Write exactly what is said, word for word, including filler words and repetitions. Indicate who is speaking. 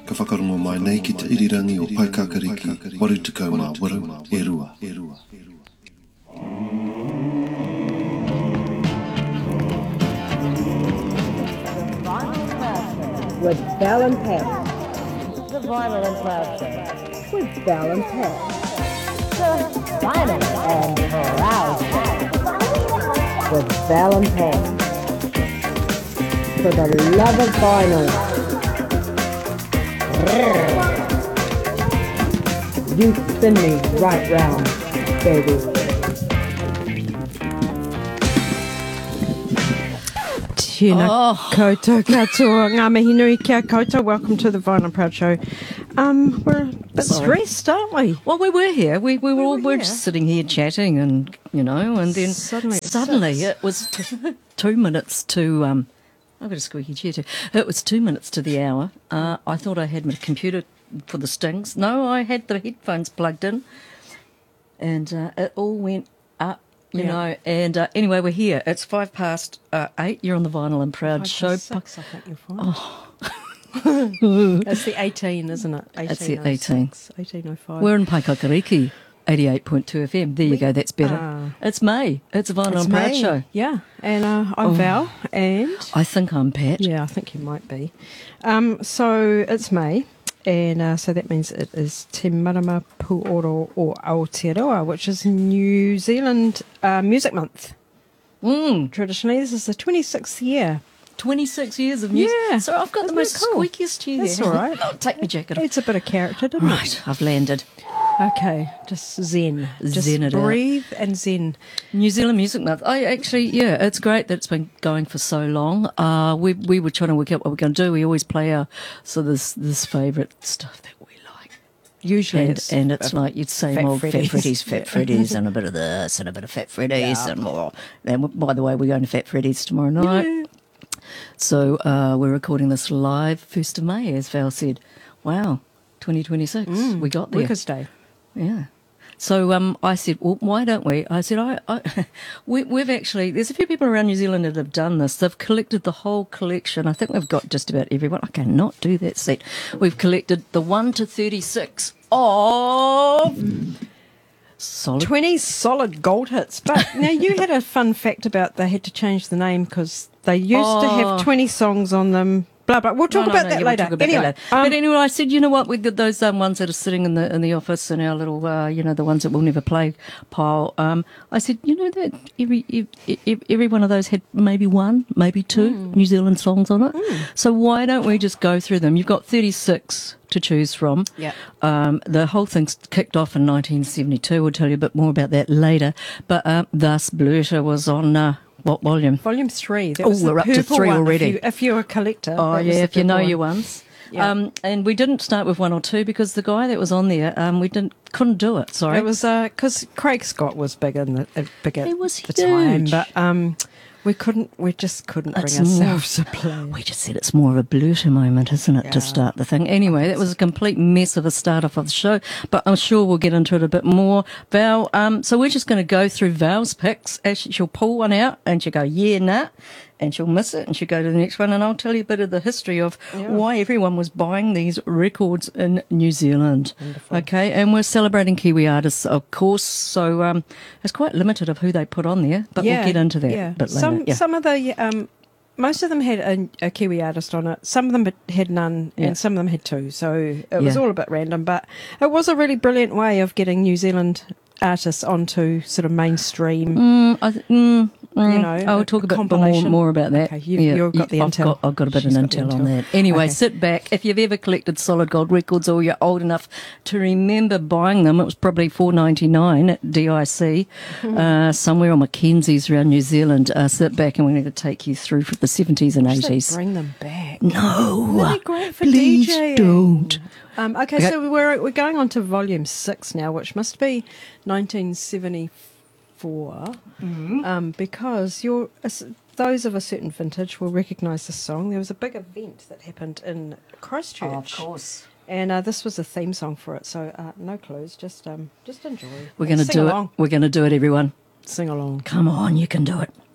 Speaker 1: Ka whakarongo mai nei ki te irirangi o Paikakariki, waru tukau mā waru, e rua.
Speaker 2: With Bell and Pat. The Vinyl and Proud Show. With Bell and Pat. The Vinyl and Proud Show. With Bell and Pat. For the love of vinyl. You spin me right round, baby.
Speaker 3: Tēnā oh. koutou katoa, ngā mihi nui kia koutou. Welcome to the Vinyl and Proud Show. Um, we're a bit Sorry. stressed, aren't we?
Speaker 4: Well, we were here. We we were
Speaker 3: we
Speaker 4: all
Speaker 3: were
Speaker 4: we're
Speaker 3: here.
Speaker 4: just sitting here chatting, and you know, and then
Speaker 3: suddenly,
Speaker 4: suddenly it was t- two minutes to um. I've got a squeaky chair too. It was two minutes to the hour. Uh, I thought I had my computer for the stings. No, I had the headphones plugged in, and uh, it all went up. You yeah. know, and uh, anyway, we're here. It's five past uh, eight. You're on the Vinyl and Proud
Speaker 3: five
Speaker 4: Show.
Speaker 3: Six, I think you're fine.
Speaker 4: Oh.
Speaker 3: It's the eighteen, isn't it?
Speaker 4: It's the eighteen.
Speaker 3: eighteen oh five.
Speaker 4: We're in Paikakariki, eighty-eight point two F M. There you
Speaker 3: we,
Speaker 4: go, that's better.
Speaker 3: Uh,
Speaker 4: it's May. It's a Vinyl
Speaker 3: it's
Speaker 4: and Proud
Speaker 3: May.
Speaker 4: Show.
Speaker 3: Yeah, and uh, I'm oh. Val, and...
Speaker 4: I think I'm Pat.
Speaker 3: Yeah, I think you might be. Um, so it's May. And uh, so that means it is Te Marama Puoro o Aotearoa, which is New Zealand uh, Music Month.
Speaker 4: Mm.
Speaker 3: Traditionally, this is the twenty-sixth year.
Speaker 4: twenty-six years of music.
Speaker 3: Yeah.
Speaker 4: So I've got
Speaker 3: Isn't
Speaker 4: the most
Speaker 3: cool?
Speaker 4: squeakiest chair.
Speaker 3: That's all right.
Speaker 4: Oh, take my jacket off.
Speaker 3: It's a bit of character, doesn't
Speaker 4: right,
Speaker 3: it?
Speaker 4: Right, I've landed.
Speaker 3: Okay, just zen. Just
Speaker 4: zen it
Speaker 3: breathe
Speaker 4: out.
Speaker 3: and zen.
Speaker 4: New Zealand Music Month. I actually, yeah, it's great that it's been going for so long. Uh, we we were trying to work out what we're going to do. We always play our so this this favourite stuff that we like.
Speaker 3: Usually,
Speaker 4: and
Speaker 3: it's,
Speaker 4: and it's like you'd say more Fat Freddy's, Fat Freddy's, and a bit of this and a bit of Fat Freddy's
Speaker 3: yeah.
Speaker 4: and more. And by the way, we're going to Fat Freddy's tomorrow night.
Speaker 3: Yeah.
Speaker 4: So uh, we're recording this live first of May, as Val said. Wow, twenty twenty-six.
Speaker 3: Mm,
Speaker 4: we got there.
Speaker 3: Workers' Day.
Speaker 4: Yeah. So um, I said, well, why don't we? I said, I, I we, we've actually, there's a few people around New Zealand that have done this. They've collected the whole collection. I think we've got just about everyone. I cannot do that set. We've collected the one to thirty-six of solid.
Speaker 3: twenty solid gold hits. But now you had a fun fact about they had to change the name because they used
Speaker 4: oh.
Speaker 3: to have twenty songs on them. Blah blah. We'll talk
Speaker 4: no, no,
Speaker 3: about
Speaker 4: no,
Speaker 3: that
Speaker 4: yeah,
Speaker 3: later.
Speaker 4: We'll talk about
Speaker 3: anyway,
Speaker 4: that later.
Speaker 3: Um,
Speaker 4: but anyway, I said, you know what? We did those um, ones that are sitting in the in the office in our little, uh, you know, the ones that we'll never play pile. Um, I said, you know that every, every every one of those had maybe one, maybe two mm. New Zealand songs on it. Mm. So why don't we just go through them? You've got thirty-six to choose from.
Speaker 3: Yeah.
Speaker 4: Um, the whole thing's kicked off in nineteen seventy-two. We'll tell you a bit more about that later. But uh, Thus Bluter was on. Uh, What volume?
Speaker 3: Volume three. That
Speaker 4: oh,
Speaker 3: was the
Speaker 4: we're up to three
Speaker 3: one,
Speaker 4: already.
Speaker 3: If, you, if you're a collector.
Speaker 4: Oh, yeah, if you know
Speaker 3: one.
Speaker 4: your ones.
Speaker 3: Yeah.
Speaker 4: Um, and we didn't start with one or two because the guy that was on there, um, we didn't couldn't do it. Sorry,
Speaker 3: it was because uh, Craig Scott was big in the uh, big at
Speaker 4: he was
Speaker 3: the
Speaker 4: huge.
Speaker 3: time, but um, we couldn't. We just couldn't
Speaker 4: it's
Speaker 3: bring ourselves
Speaker 4: more,
Speaker 3: to play.
Speaker 4: We just said it's more of a bluter moment, isn't it,
Speaker 3: yeah.
Speaker 4: to start the thing? Anyway, that was a complete mess of a start off of the show, but I'm sure we'll get into it a bit more. Val, um, so we're just going to go through Val's picks. As she, she'll pull one out and she'll go, yeah, nah. And she'll miss it and she'll go to the next one, and I'll tell you a bit of the history of yeah. why everyone was buying these records in New Zealand.
Speaker 3: Wonderful.
Speaker 4: Okay, and we're celebrating Kiwi artists, of course, so um, it's quite limited of who they put on there, but
Speaker 3: yeah,
Speaker 4: we'll get into that
Speaker 3: yeah.
Speaker 4: a bit later.
Speaker 3: Some,
Speaker 4: yeah.
Speaker 3: some of the, um, most of them had a, a Kiwi artist on it, some of them had none,
Speaker 4: yeah.
Speaker 3: and some of them had two, so it was
Speaker 4: yeah.
Speaker 3: all a bit random, but it was a really brilliant way of getting New Zealand artists onto sort of mainstream.
Speaker 4: Mm, I th- mm, mm,
Speaker 3: you know,
Speaker 4: I'll talk a, a bit more, more about that.
Speaker 3: Okay, you've, yeah, you've got the
Speaker 4: I've
Speaker 3: intel.
Speaker 4: Got, I've got a bit
Speaker 3: She's
Speaker 4: of intel,
Speaker 3: intel
Speaker 4: on that. Anyway,
Speaker 3: okay.
Speaker 4: sit back. If you've ever collected solid gold records or you're old enough to remember buying them, it was probably four ninety-nine at D I C, mm-hmm. uh, somewhere on Mackenzie's around New Zealand. Uh, sit back and we're going to take you through the seventies and eighties.
Speaker 3: Bring them back.
Speaker 4: No,
Speaker 3: really great for
Speaker 4: please
Speaker 3: DJing.
Speaker 4: don't.
Speaker 3: Um, okay, okay, so we're we're going on to volume six now, which must be nineteen seventy-four,
Speaker 4: mm-hmm.
Speaker 3: um, because you're those of a certain vintage will recognise this song. There was a big event that happened in Christchurch.
Speaker 4: Oh, of course.
Speaker 3: And uh, this was the theme song for it, so uh, no clues, just um, just enjoy.
Speaker 4: We're going to do
Speaker 3: along.
Speaker 4: it. We're going to do it, everyone.
Speaker 3: Sing along.
Speaker 4: Come on, you can do it.